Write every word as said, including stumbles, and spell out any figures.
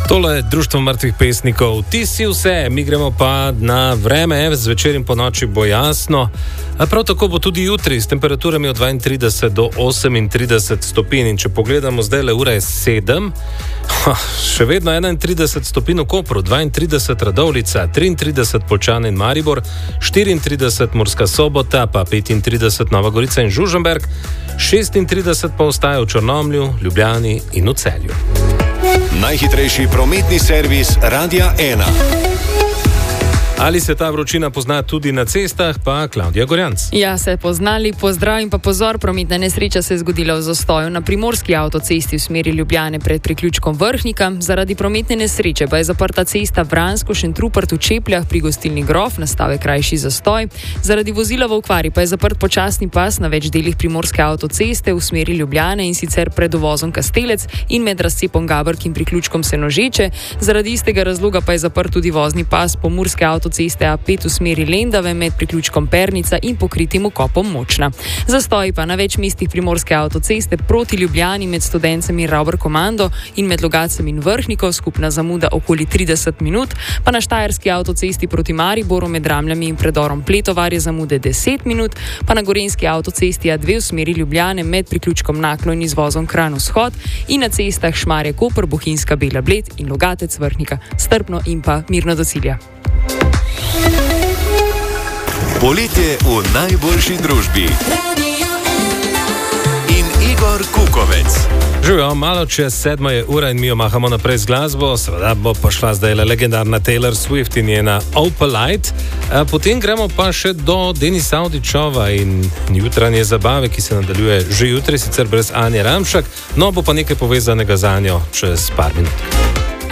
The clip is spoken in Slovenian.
Tole je Društvo mrtvih pesnikov. Ti si vse, mi gremo pa na vreme, zvečer in po noči bo jasno. A prav tako bo tudi jutri s temperaturami od dvaintrideset do osemintrideset stopinj. In če pogledamo zdaj le ura je sedem, še vedno enaintrideset stopinj v Kopru, dvaintrideset Radovljica, triintrideset Poljčane in Maribor, štiriintrideset Murska Sobota, pa petintrideset Nova Gorica in Žužemberk, šestintrideset pa ostaja v Črnomlju, Ljubljani in v Celju. Najhitrejši prometni servis Radia ena. Ali se ta vročina pozna tudi na cestah, pa Klavdija Gorjanc. Ja, se poznali, pozdrav in pa pozor, prometna nesreča se je zgodila v zastoju na primorski avtocesti v smeri Ljubljane pred priključkom Vrhnika. Zaradi prometne nesreče pa je zaprta cesta Vransko-Šentrupert v Čepljah pri gostilni Grof, nastave krajši zastoj. Zaradi vozila v okvari pa je zaprt počasni pas na več delih primorske avtoceste v smeri Ljubljane in sicer pred uvozom Kastelec in med razcepom Gabrk in priključkom Senožeče. Zaradi istega razloga pa je zaprt tudi vozni pas pomurske avtoceste ceste A pet v smeri Lendave med priključkom Pernica in pokritim vkopom Močna. Zastoji pa na več mestih primorske avtoceste proti Ljubljani med Studencem in Ravbar Komando in med Logacem in Vrhnikom, skupna zamuda okoli trideset minut, pa na Štajerski avtocesti proti Mariboru med Ramljami in predorom Pletovar je zamude deset minut, pa na Gorenjski avtocesti A dve v smeri Ljubljane med priključkom Naklo in izvozom Kranj vzhod in na cestah Šmarje-Koper, Bohinjska Bela Bled in Logatec Vrhnika strpno in pa mirno do cilja. Poletje v najboljši družbi. In Igor Kukovec. Živijo, malo čez sedma je ura in mi jo mahamo naprej z glasbo. Seveda bo pa šla zdaj le legendarna Taylor Swift in njena Opalite. Potem gremo pa še do Denisa Avdićova in jutranje zabave, ki se nadaljuje že jutri, sicer brez Anje Ramšak. No, bo pa nekaj povezanega za njo čez par minut.